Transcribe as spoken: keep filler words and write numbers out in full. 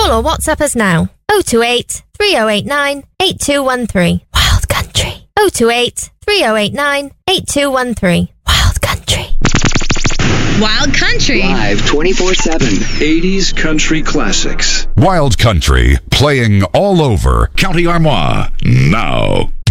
Call or WhatsApp us now. oh two eight, three oh eight nine, eight two one three. Wild Country. oh two eight, three oh eight nine, eight two one three. Wild Country. Wild Country. Live twenty-four seven. eighties country classics. Wild Country, playing all over County Armagh now.